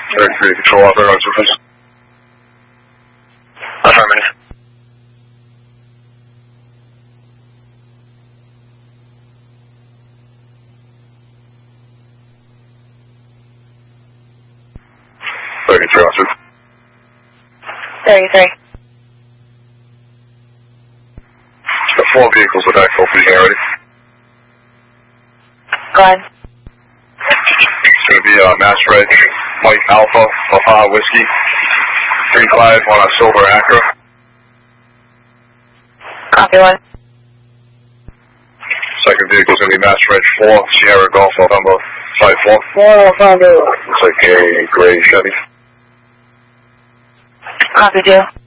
33 control operator on surface. Affirmative. On surface. 33. Got 4 vehicles with backfill for the ready. Go ahead. It's going to be Mass Red, Mike Alpha, Papa Whiskey, 3-5 on a silver Acura. Copy 1. Second vehicle is going to be Mass Red 4, Sierra Golf, November 5-4. Looks like a gray Chevy. Copy 2.